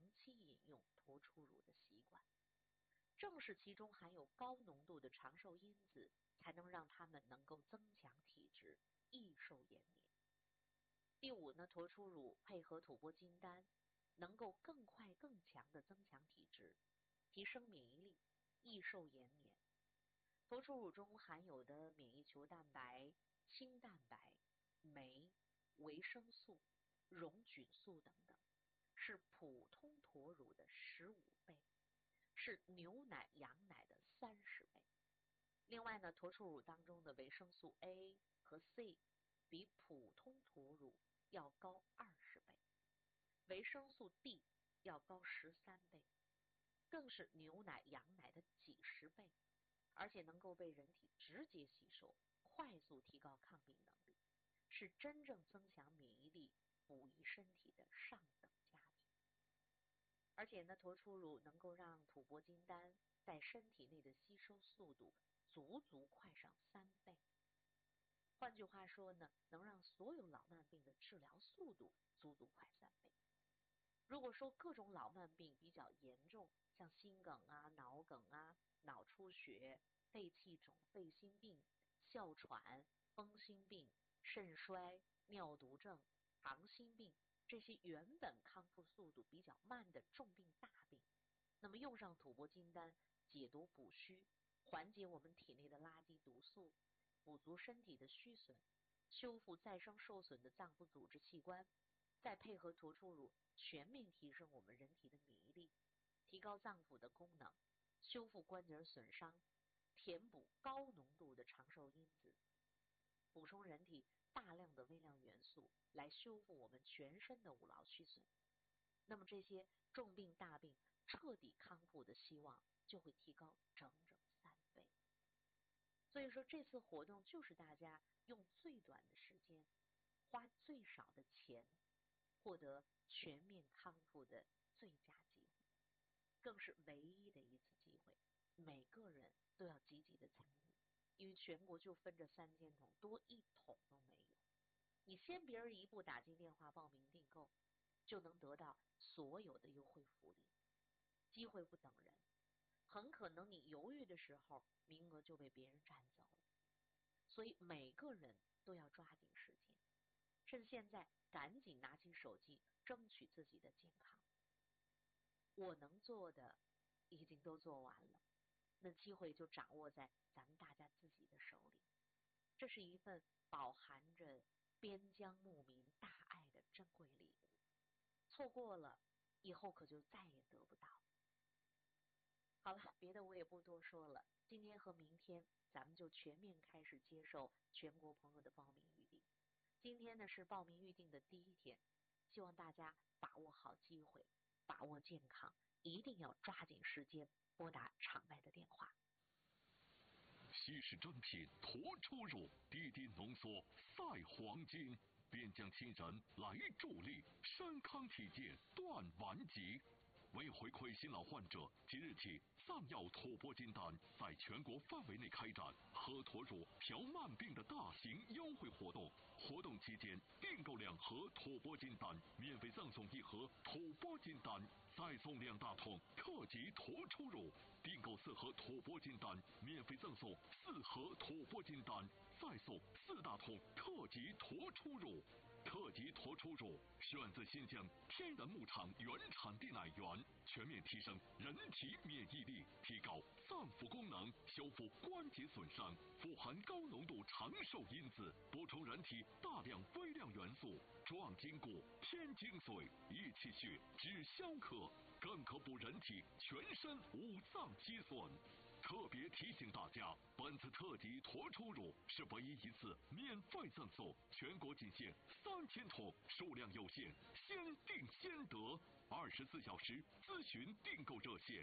长期饮用脱出乳的习惯。正是其中含有高浓度的长寿因子，才能让它们能够增强体质，益寿延年。第五呢，脱出乳配合吐蕃金丹，能够更快更强的增强体质，提升免疫力，益寿延年。脱出乳中含有的免疫球蛋白、清蛋白、酶、维生素、溶菌素等等，是普通驼乳的15倍，是牛奶、羊奶的30倍。另外呢，脱出乳当中的维生素 A 和 C 比普通驼乳要高20倍，维生素 D 要高13倍，更是牛奶、羊奶的几十倍，而且能够被人体直接吸收，快速提高抗病能力，是真正增强免疫力、补益身体的上等佳品。而且呢，脱出乳能够让吐蕃金丹在身体内的吸收速度足快上3倍。换句话说呢，能让所有老慢病的治疗速度足快3倍。如果说各种老慢病比较严重，像心梗啊、脑梗啊、脑出血、肺气肿、肺心病、哮喘、风心病、肾衰、尿毒症、糖心病，这些原本康复速度比较慢的重病大病，那么用上吐蕃金丹解毒补虚，缓解我们体内的垃圾毒素，补足身体的虚损，修复再生受损的脏腑组织器官，再配合脱出乳全面提升我们人体的免疫力，提高脏腑的功能，修复关节损伤，填补高浓度的长寿因子，补充人体大量的微量元素，来修复我们全身的五劳虚损。那么这些重病大病彻底康复的希望就会提高整3倍。所以说这次活动就是大家用最短的时间，花最少的钱，获得全面康复的最佳机会，更是唯一的一次机会，每个人都要积极的参与，因为全国就分这3000桶，多1桶都没有。你先别人一步打进电话报名订购，就能得到所有的优惠福利。机会不等人，很可能你犹豫的时候，名额就被别人占走了。所以每个人都要抓紧时间，趁现在赶紧拿起手机，争取自己的健康。我能做的已经都做完了，那机会就掌握在咱们大家自己的手里。这是一份饱含着边疆牧民大爱的珍贵礼物，错过了以后可就再也得不到。好了，别的我也不多说了，今天和明天咱们就全面开始接受全国朋友的报名预订。今天呢是报名预订的第1天，希望大家把握好机会，把握健康，一定要抓紧时间拨打场外的电话。 稀释珍品脱出乳，滴滴浓缩赛黄金，边疆亲人来助力，山康体健断顽疾。为回馈新老患者，即日起藏药吐蕃金丹在全国范围内开展喝脱乳调慢病的大型优惠活动。活动期间，订购2盒吐蕃金丹，免费赠送1盒吐蕃金丹，再送2大桶特级脱出乳。订购4盒吐蕃金丹，免费赠送4盒吐蕃金丹，再送4大桶特级脱出乳。特级脱出乳选自新疆天然牧场原产地奶源，全面提升人体免疫力，提高脏腑功能，修复关节损伤，富含高浓度长寿因子，补充人体大量微量元素，壮筋骨、添精髓、益气血、止消渴，更可补人体全身五脏积损。特别提醒大家，本次特级脱出乳是唯一一次免费赠送，全国仅限3000桶，数量有限，先订先得。24小时咨询订购热线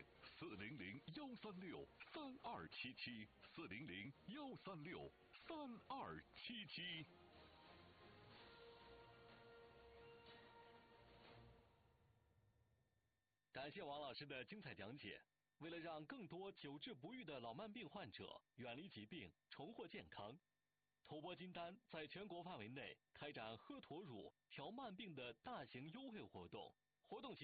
：400-136-3277，400-136-3277。 感谢王老师的精彩讲解。为了让更多久治不愈的老慢病患者远离疾病，重获健康，吐蕃金丹在全国范围内开展喝驼乳调慢病的大型优惠活动。活动期